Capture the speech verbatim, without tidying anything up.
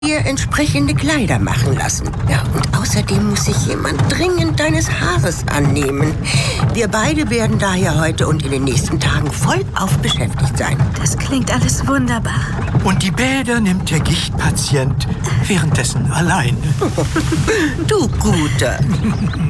dir entsprechende Kleider machen lassen. Ja, und außerdem muss sich jemand dringend deines Haares annehmen. Wir beide werden daher heute und in den nächsten Tagen vollauf beschäftigt sein. Das klingt alles wunderbar. Und die Bäder nimmt der Gichtpatient währenddessen allein. Du Guter.